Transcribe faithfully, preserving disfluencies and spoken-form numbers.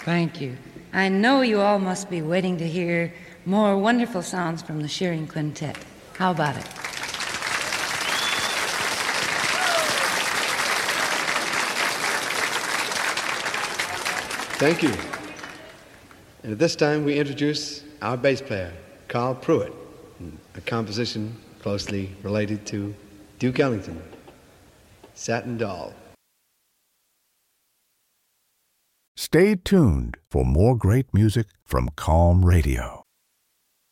Thank you. I know you all must be waiting to hear more wonderful sounds from the Shearing Quintet. How about it? Thank you. And at this time, we introduce our bass player, Carl Pruitt, a composition closely related to Duke Ellington, Satin Doll. Stay tuned for more great music from Calm Radio.